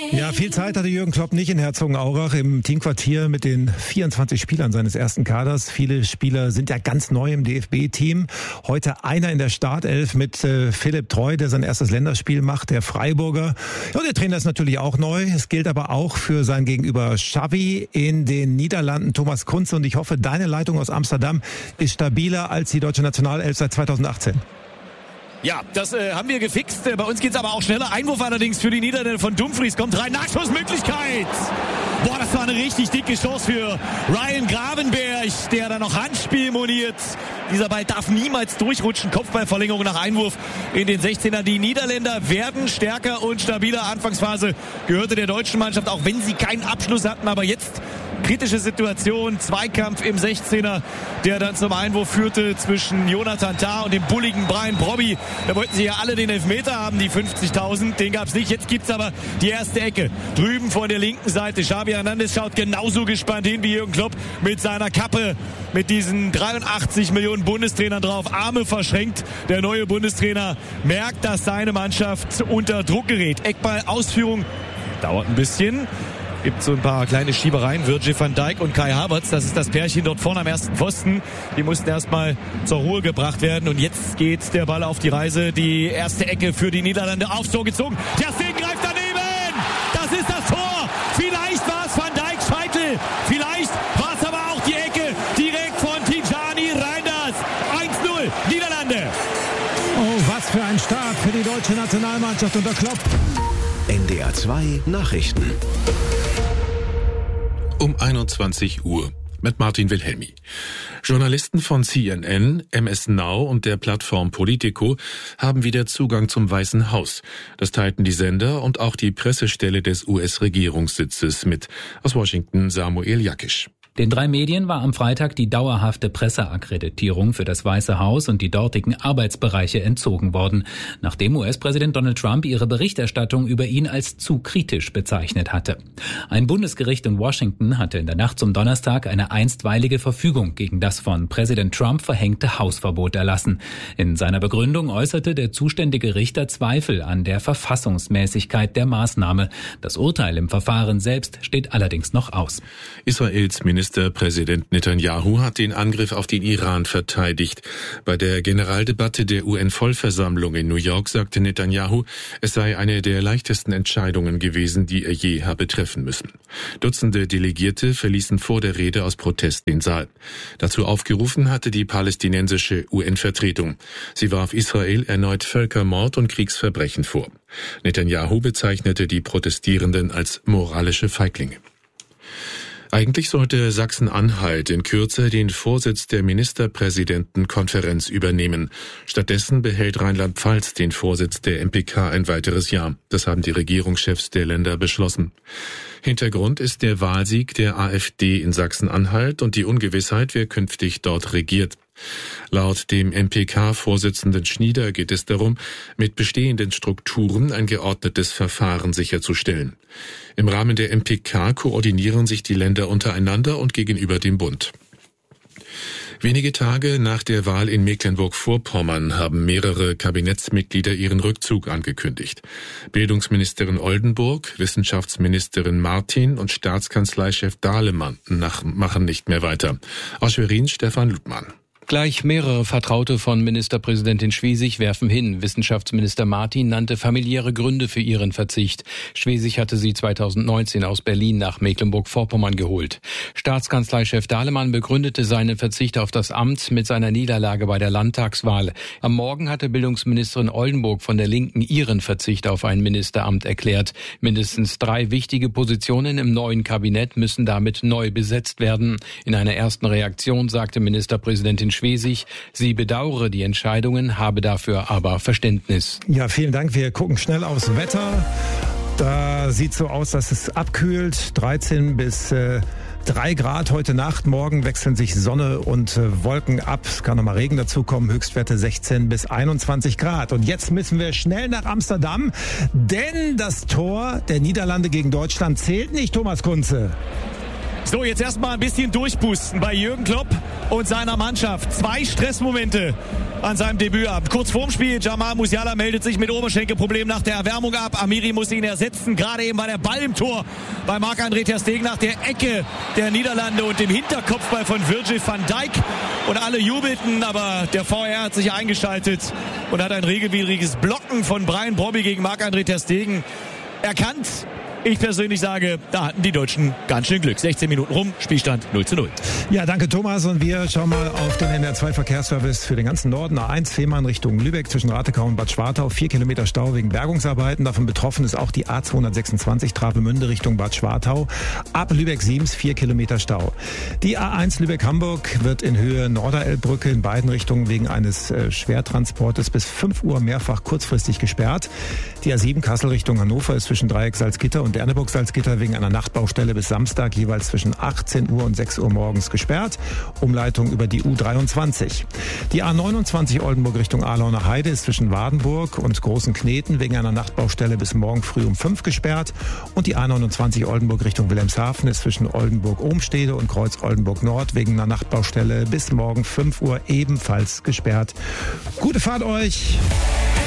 Ja, viel Zeit hatte Jürgen Klopp nicht in Herzogenaurach im Teamquartier mit den 24 Spielern seines ersten Kaders. Viele Spieler sind ja ganz neu im DFB-Team. Heute einer in der Startelf mit Philipp Treu, der sein erstes Länderspiel macht, der Freiburger. Ja, der Trainer ist natürlich auch neu. Es gilt aber auch für sein Gegenüber Xavi in den Niederlanden, Thomas Kunze. Und ich hoffe, deine Leitung aus Amsterdam ist stabiler als die deutsche Nationalelf seit 2018. Ja, das haben wir gefixt. Bei uns geht's aber auch schneller. Einwurf allerdings für die Niederländer von Dumfries. Kommt rein, Nachschussmöglichkeit. Boah, das war eine richtig dicke Chance für Ryan Gravenberch, der da noch Handspiel moniert. Dieser Ball darf niemals durchrutschen. Kopfballverlängerung nach Einwurf in den 16er. Die Niederländer werden stärker und stabiler. Anfangsphase gehörte der deutschen Mannschaft, auch wenn sie keinen Abschluss hatten. Aber jetzt kritische Situation, Zweikampf im 16er, der dann zum Einwurf führte zwischen Jonathan Tah und dem bulligen Brian Brobby. Da wollten sie ja alle den Elfmeter haben, die 50.000. Den gab's nicht. Jetzt gibt's aber die erste Ecke. Drüben von der linken Seite. Xavi Hernandez schaut genauso gespannt hin wie Jürgen Klopp mit seiner Kappe, mit diesen 83 Millionen Bundestrainern drauf. Arme verschränkt. Der neue Bundestrainer merkt, dass seine Mannschaft unter Druck gerät. Eckball-Ausführung dauert ein bisschen. Gibt so ein paar kleine Schiebereien. Virgil van Dijk und Kai Havertz, das ist das Pärchen dort vorne am ersten Pfosten. Die mussten erstmal zur Ruhe gebracht werden. Und jetzt geht der Ball auf die Reise. Die erste Ecke für die Niederlande aufs Tor gezogen. Ter Stegen greift daneben. Das ist das Tor. Vielleicht war es Van Dijks Scheitel. Vielleicht war es aber auch die Ecke direkt von Tijani Reinders. 1-0 Niederlande. Oh, was für ein Start für die deutsche Nationalmannschaft unter Klopp. NDR 2 Nachrichten. Um 21 Uhr mit Martin Wilhelmi. Journalisten von CNN, MS Now und der Plattform Politico haben wieder Zugang zum Weißen Haus. Das teilten die Sender und auch die Pressestelle des US-Regierungssitzes mit. Aus Washington Samuel Jakisch. Den 3 Medien war am Freitag die dauerhafte Presseakkreditierung für das Weiße Haus und die dortigen Arbeitsbereiche entzogen worden, nachdem US-Präsident Donald Trump ihre Berichterstattung über ihn als zu kritisch bezeichnet hatte. Ein Bundesgericht in Washington hatte in der Nacht zum Donnerstag eine einstweilige Verfügung gegen das von Präsident Trump verhängte Hausverbot erlassen. In seiner Begründung äußerte der zuständige Richter Zweifel an der Verfassungsmäßigkeit der Maßnahme. Das Urteil im Verfahren selbst steht allerdings noch aus. Israels Ministerpräsident Netanyahu hat den Angriff auf den Iran verteidigt. Bei der Generaldebatte der UN-Vollversammlung in New York sagte Netanyahu, es sei eine der leichtesten Entscheidungen gewesen, die er je habe treffen müssen. Dutzende Delegierte verließen vor der Rede aus Protest den Saal. Dazu aufgerufen hatte die palästinensische UN-Vertretung. Sie warf Israel erneut Völkermord und Kriegsverbrechen vor. Netanyahu bezeichnete die Protestierenden als moralische Feiglinge. Eigentlich sollte Sachsen-Anhalt in Kürze den Vorsitz der Ministerpräsidentenkonferenz übernehmen. Stattdessen behält Rheinland-Pfalz den Vorsitz der MPK ein weiteres Jahr. Das haben die Regierungschefs der Länder beschlossen. Hintergrund ist der Wahlsieg der AfD in Sachsen-Anhalt und die Ungewissheit, wer künftig dort regiert. Laut dem MPK-Vorsitzenden Schnieder geht es darum, mit bestehenden Strukturen ein geordnetes Verfahren sicherzustellen. Im Rahmen der MPK koordinieren sich die Länder untereinander und gegenüber dem Bund. Wenige Tage nach der Wahl in Mecklenburg-Vorpommern haben mehrere Kabinettsmitglieder ihren Rückzug angekündigt. Bildungsministerin Oldenburg, Wissenschaftsministerin Martin und Staatskanzleichef Dahlemann machen nicht mehr weiter. Aus Schwerin Stefan Ludmann. Gleich mehrere Vertraute von Ministerpräsidentin Schwesig werfen hin. Wissenschaftsminister Martin nannte familiäre Gründe für ihren Verzicht. Schwesig hatte sie 2019 aus Berlin nach Mecklenburg-Vorpommern geholt. Staatskanzleichef Dahlemann begründete seinen Verzicht auf das Amt mit seiner Niederlage bei der Landtagswahl. Am Morgen hatte Bildungsministerin Oldenburg von der Linken ihren Verzicht auf ein Ministeramt erklärt. Mindestens 3 wichtige Positionen im neuen Kabinett müssen damit neu besetzt werden. In einer ersten Reaktion sagte Ministerpräsidentin Schwesig, sie bedauere die Entscheidungen, habe dafür aber Verständnis. Ja, vielen Dank. Wir gucken schnell aufs Wetter. Da sieht so aus, dass es abkühlt. 13 bis 3 Grad heute Nacht. Morgen wechseln sich Sonne und Wolken ab. Es kann nochmal Regen dazukommen. Höchstwerte 16 bis 21 Grad. Und jetzt müssen wir schnell nach Amsterdam, denn das Tor der Niederlande gegen Deutschland zählt nicht, Thomas Kunze. So, jetzt erstmal ein bisschen durchpusten bei Jürgen Klopp. und seiner Mannschaft. 2 Stressmomente an seinem Debütabend. Kurz vorm Spiel, Jamal Musiala meldet sich mit Oberschenkelproblem nach der Erwärmung ab. Amiri muss ihn ersetzen. Gerade eben war der Ball im Tor bei Marc-André ter Stegen nach der Ecke der Niederlande und dem Hinterkopfball von Virgil van Dijk. Und alle jubelten, aber der VR hat sich eingeschaltet und hat ein regelwidriges Blocken von Brian Brobby gegen Marc-André ter Stegen erkannt. Ich persönlich sage, da hatten die Deutschen ganz schön Glück. 16 Minuten rum, Spielstand 0:0. Ja, danke Thomas. Und wir schauen mal auf den NDR2-Verkehrsservice für den ganzen Norden. A1 Fehmarn Richtung Lübeck zwischen Ratekau und Bad Schwartau. 4 Kilometer Stau wegen Bergungsarbeiten. Davon betroffen ist auch die A226 Travemünde Richtung Bad Schwartau. Ab Lübeck-Siems 4 Kilometer Stau. Die A1 Lübeck-Hamburg wird in Höhe Norderelbbrücke in beiden Richtungen wegen eines Schwertransportes bis 5 Uhr mehrfach kurzfristig gesperrt. Die A7 Kassel Richtung Hannover ist zwischen Dreieck Salzgitter und Derneburg-Salzgitter wegen einer Nachtbaustelle bis Samstag jeweils zwischen 18 Uhr und 6 Uhr morgens gesperrt. Umleitung über die U23. Die A29 Oldenburg Richtung Ahlauner Heide ist zwischen Wadenburg und Großen Kneten wegen einer Nachtbaustelle bis morgen früh um 5 gesperrt. Und die A29 Oldenburg Richtung Wilhelmshaven ist zwischen Oldenburg-Ohmstede und Kreuz Oldenburg Nord wegen einer Nachtbaustelle bis morgen 5 Uhr ebenfalls gesperrt. Gute Fahrt euch!